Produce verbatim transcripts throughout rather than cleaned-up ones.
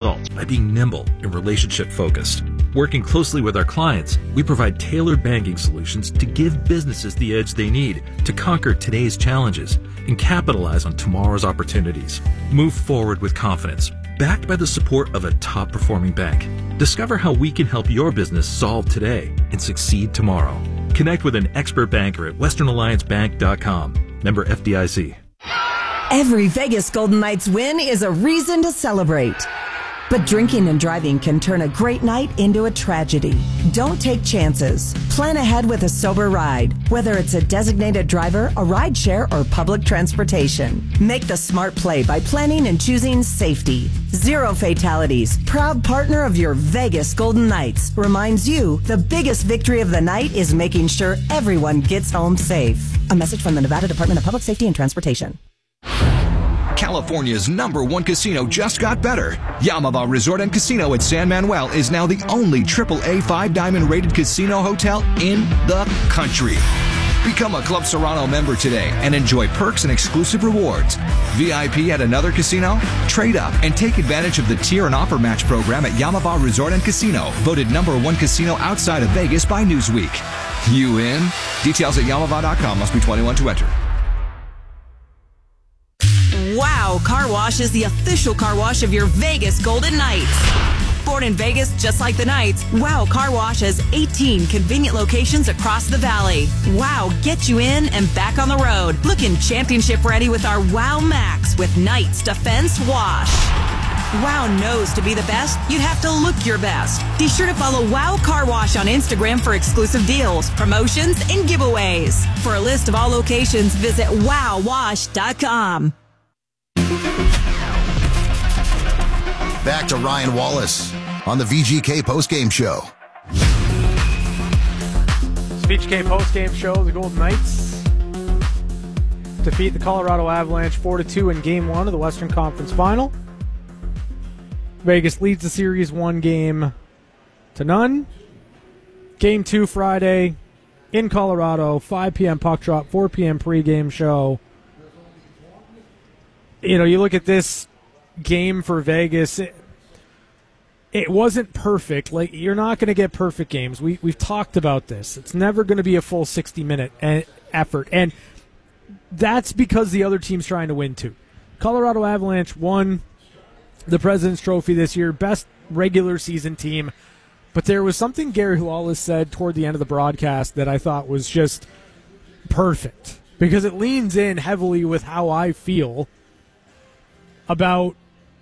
results by being nimble and relationship-focused. Working closely with our clients, we provide tailored banking solutions to give businesses the edge they need to conquer today's challenges and capitalize on tomorrow's opportunities. Move forward with confidence, backed by the support of a top-performing bank. Discover how we can help your business solve today and succeed tomorrow. Connect with an expert banker at western alliance bank dot com. Member F D I C. Every Vegas Golden Knights win is a reason to celebrate. But drinking and driving can turn a great night into a tragedy. Don't take chances. Plan ahead with a sober ride, whether it's a designated driver, a rideshare, or public transportation. Make the smart play by planning and choosing safety. Zero Fatalities, proud partner of your Vegas Golden Knights, reminds you the biggest victory of the night is making sure everyone gets home safe. A message from the Nevada Department of Public Safety and Transportation. California's number one casino just got better. Yamava Resort and Casino at San Manuel is now the only triple A five-diamond rated casino hotel in the country. Become a Club Serrano member today and enjoy perks and exclusive rewards. V I P at another casino? Trade up and take advantage of the tier and offer match program at Yamava Resort and Casino, voted number one casino outside of Vegas by Newsweek. You in? Details at yamava dot com. Must be twenty-one to enter. Wow Car Wash is the official car wash of your Vegas Golden Knights. Born in Vegas just like the Knights, Wow Car Wash has eighteen convenient locations across the valley. Wow gets you in and back on the road. Looking championship ready with our Wow Max with Knights Defense Wash. Wow knows to be the best, you'd have to look your best. Be sure to follow Wow Car Wash on Instagram for exclusive deals, promotions, and giveaways. For a list of all locations, visit wow wash dot com. Back to Ryan Wallace on the V G K postgame show. V G K postgame show. The Golden Knights defeat the Colorado Avalanche four to two in Game one of the Western Conference Final. Vegas leads the series one game to none. Game two Friday in Colorado, five p.m. puck drop, four p.m. pregame show. You know, you look at this game for Vegas, it, it wasn't perfect. Like, you're not going to get perfect games. We, we've talked about this. It's never going to be a full sixty-minute effort, and that's because the other team's trying to win, too. Colorado Avalanche won the President's Trophy this year, best regular season team, but there was something Gary Lawless said toward the end of the broadcast that I thought was just perfect, because it leans in heavily with how I feel about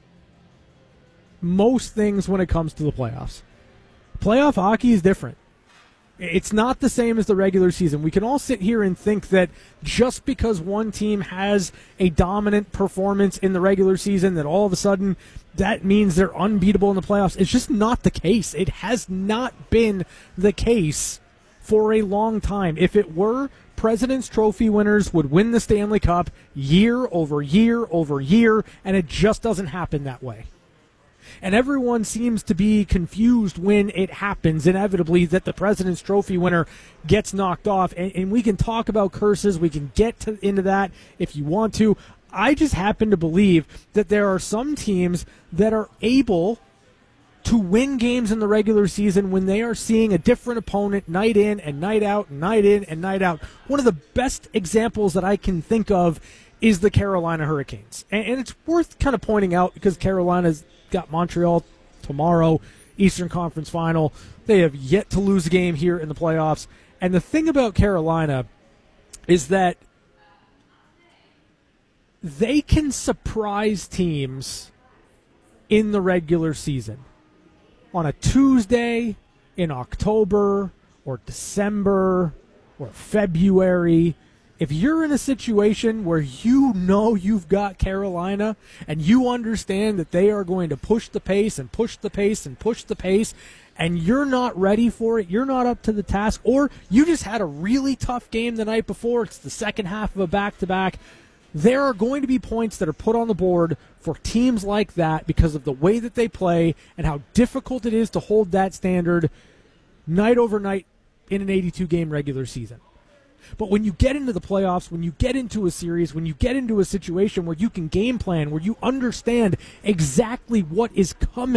most things when it comes to the playoffs. Playoff hockey is different. It's not the same as the regular season. We can all sit here and think that just because one team has a dominant performance in the regular season, that all of a sudden that means they're unbeatable in the playoffs. It's just not the case. It has not been the case for a long time. If it were, President's Trophy winners would win the Stanley Cup year over year over year, and it just doesn't happen that way. And everyone seems to be confused when it happens, inevitably, that the President's Trophy winner gets knocked off. And, and we can talk about curses. We can get to, into that if you want to. I just happen to believe that there are some teams that are able to win games in the regular season when they are seeing a different opponent night in and night out, night in and night out. One of the best examples that I can think of is the Carolina Hurricanes. And, and it's worth kind of pointing out, because Carolina's got Montreal tomorrow, Eastern Conference Final. They have yet to lose a game here in the playoffs. And the thing about Carolina is that they can surprise teams in the regular season. On a Tuesday in October or December or February, if you're in a situation where you know you've got Carolina and you understand that they are going to push the pace and push the pace and push the pace, and you're not ready for it, you're not up to the task, or you just had a really tough game the night before, it's the second half of a back-to-back, there are going to be points that are put on the board for teams like that because of the way that they play and how difficult it is to hold that standard night over night in an eighty-two game regular season. But when you get into the playoffs, when you get into a series, when you get into a situation where you can game plan, where you understand exactly what is coming,